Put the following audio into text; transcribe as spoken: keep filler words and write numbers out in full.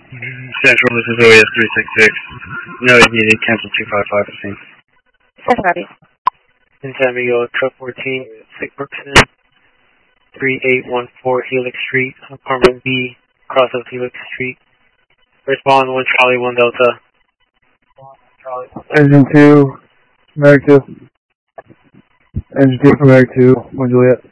Central, this is O E S three six six. No, it needed cancel two five five, I think. Central, copy. In San Miguel, Truck fourteen, Sick Brookson, three eight one four Helix Street, Apartment B, cross of Helix Street. Respond one Charlie, one Delta. Engine two, Merrick two. Engine two for Merrick two, one Juliet.